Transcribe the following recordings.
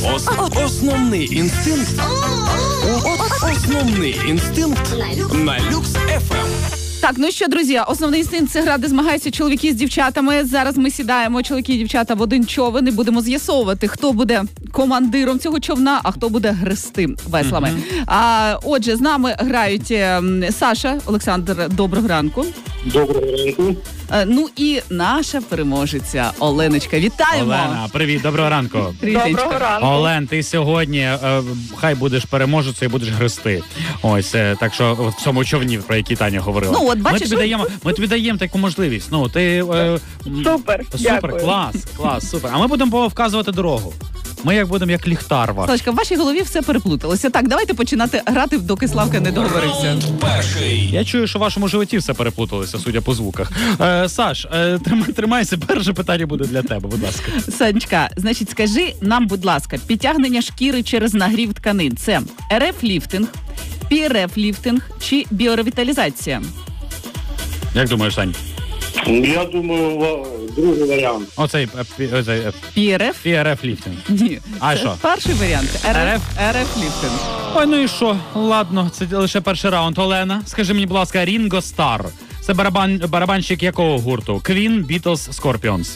Основний інстинкт. Основний інстинкт на Люкс ФМ. Так, ну що, друзі, основний інстинкт – це гра, де змагаються чоловіки з дівчатами. Зараз ми сідаємо, чоловіки і дівчата, в один човен і будемо з'ясовувати, хто буде командиром цього човна, а хто буде грести веслами. Отже, з нами грають Саша, Олександр, доброго ранку. Доброго ранку. Ну і наша переможеця Оленочка. Вітаємо! Олена, привіт, доброго ранку. Доброго ранку. Олен, ти сьогодні хай будеш переможецею і будеш грести. Ось, так що в цьому човні, про який Таня говорила. Ну, от бачиш, ми тобі даємо таку можливість. Ну, ти Супер, дякую. клас, супер. А ми будемо вказувати дорогу. Ми будемо як ліхтар ваш. Сонечка, в вашій голові все переплуталося. Так, давайте починати грати, доки Славка не договорився. Раунд перший. Я чую, що в вашому животі все переплуталося, судя по звуках. Саш, тримайся, перше питання буде для тебе, будь ласка. Сонечка, значить, скажи нам, будь ласка, підтягнення шкіри через нагрів тканин – це РФ-ліфтинг, ПІРФ-ліфтинг чи біоревіталізація? Як думаєш, Сань? Я думаю, другий варіант. Оцей ПІРФ? PRF-ліфтинг. Ні. А Це що? перший варіант. РФ-ліфтинг. Ой, ну і що? Ладно, це лише перший раунд. Олена, скажи мені, будь ласка, Рінго Стар. Це барабанщик якого гурту? Квін, Бітлз, Скорпіонс.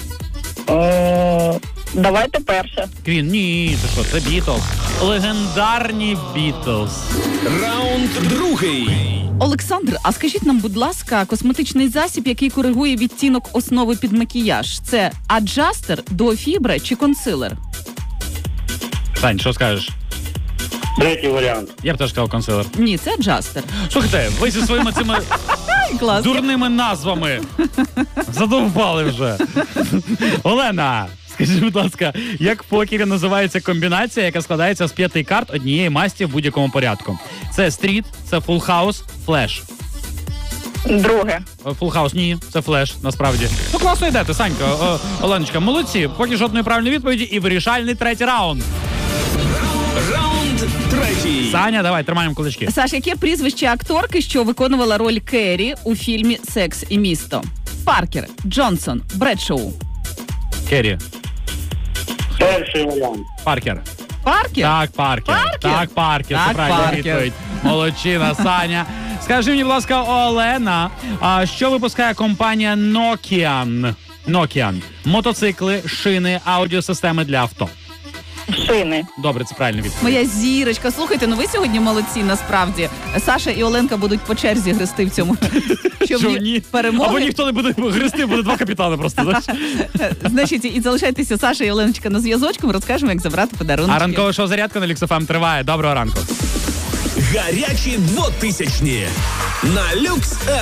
Давайте перше. Квін, ні, це що, це Бітлз. Легендарні Бітлз. Раунд другий. Олександр, а скажіть нам, будь ласка, косметичний засіб, який коригує відтінок основи під макіяж. Це аджастер, дуофібра чи консилер? Сань, що скажеш? Третій варіант. Я б теж сказав консилер. Ні, це аджастер. Слухайте, ви зі своїми цими Клас. дурними назвами задовбали вже. Олена, скажіть, будь ласка, як в покері називається комбінація, яка складається з 5 карт однієї масті в будь-якому порядку? Це стріт, це фулл-хаус, флеш. Друге. Фулл-хаус, ні, це флеш, насправді. Ну, класно йдете, Санька, Оленочка, молодці. Поки жодної правильної відповіді і вирішальний третій раунд. Раунд третій. Саня, давай, тримаємо кулачки. Саш, яке прізвище акторки, що виконувала роль Керрі у фільмі «Секс і місто»? Паркер, Джонсон, Бредшоу. Керрі. Перший варіант. Паркер. Паркер? Так, Паркер. Так, Паркер. Так, Це правильна Паркер. відповідь. Молодчина, Саня. Скажи мені, будь ласка, Олена, а що випускає компанія Nokian? Мотоцикли, шини, аудіосистеми для авто. Шини. Добре, це правильна відповідь. Моя зірочка. Слухайте, ну ви сьогодні молодці, насправді. Саша і Оленка будуть по черзі грести в цьому човні перемоги. Або ніхто не буде грести, буде два капітани просто, знаєш. Значить, і залишайтеся Саша і Оленочка на зв'язочку, ми розкажемо, як забрати подарунки. А ранкове шоу «Зарядка» на Люкс ФМ триває. Доброго ранку. Гарячі 2000-ні на Люкс